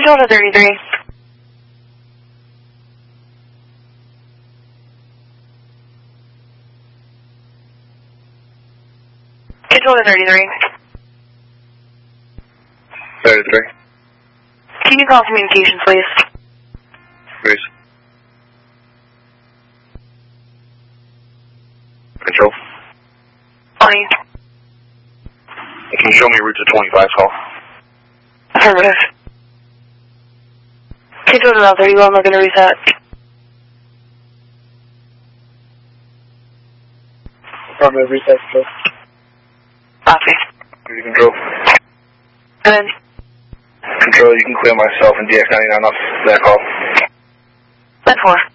Control to 33. Control to 33. 33. Can you call communications, please? Please. Control. On you. Can you show me route to 25 call? Affirmative. Control to Route 31, we're going to reset. Affirmative, reset, control. Copy. Control. And then? Control, you can clear myself and DX99 off that call. 10-4.